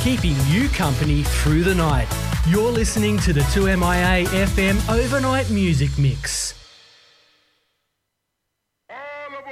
keeping you company through the night. You're listening to the 2MIA FM Overnight Music Mix.